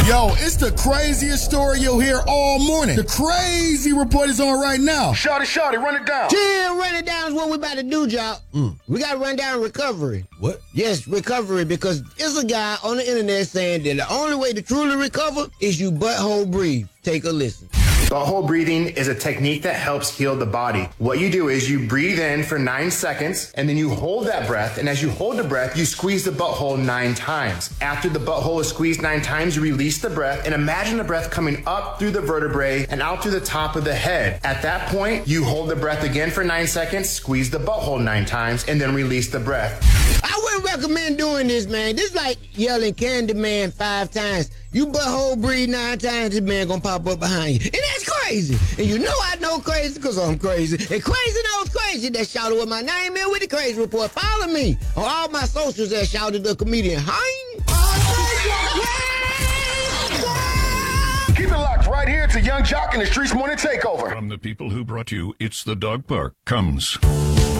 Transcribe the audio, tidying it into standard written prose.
Yo, it's the craziest story you'll hear all morning. The crazy report is on right now. Shawty, run it down. Chill, run it down is what we about to do, y'all. We got to run down recovery. What? Yes, recovery, because there's a guy on the internet saying that the only way to truly recover is you butthole breathe. Take a listen. Butthole breathing is a technique that helps heal the body. What you do is you breathe in for 9 seconds, and then you hold that breath, and as you hold the breath, you squeeze the butthole 9 times. After the butthole is squeezed 9 times, you release the breath, and imagine the breath coming up through the vertebrae and out through the top of the head. At that point, you hold the breath again for 9 seconds, squeeze the butthole 9 times, and then release the breath. I wouldn't recommend doing this, man. This is like yelling Candyman 5 times. You butthole breathe 9 times, this man gonna pop up behind you. And that's crazy. And you know I know crazy because I'm crazy. And crazy knows crazy. That shouted what my name is with the Crazy Report. Follow me on all my socials that shouted the comedian. Keep it locked right here to Young Jock and the Streets Morning Takeover. From the people who brought you It's the Dog Park comes